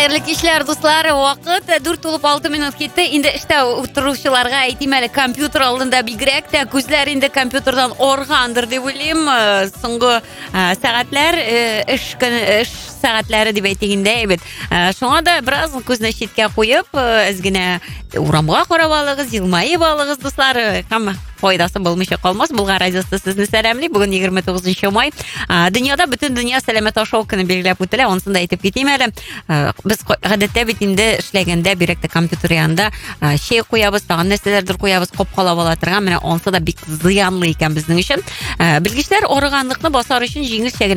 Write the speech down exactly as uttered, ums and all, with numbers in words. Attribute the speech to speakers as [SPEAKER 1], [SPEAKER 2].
[SPEAKER 1] Хәерле кичләр, дуслар. Вакыт дүрт тулып алты минут китте. Инде эштә утыручыларга әйтим әле, компьютер алдында бигрәк тә күзләр инде компьютердан органдыр дип уйлыйм. Соңгы сәгатьләр эш эш сәгатьләре дип әйтгәндә, әйбет. Шуңа да бераз күзне читкә куеп, әз генә урамга карап алыгыз, елмаеп алыгыз, дуслар. Һәм файдасы булмыйча калмас. Булган радиосы сезне сәламли. Бүген егерме тугызынчы май. Дөньяда бөтен дөнья сәламәт ашау көне билгеләп үтелә. Онсын да әйтеп китим әле. Без гадәттә бит инде эшләгәндә бирәк тә компьютер янында чәй куябыз, тагын нәрсәләрдер куябыз, капкалап ала торган. Менә онсы да бик зыянлы икән безнең өчен. Белгечләр арыганлыкны басар өчен җиңелчә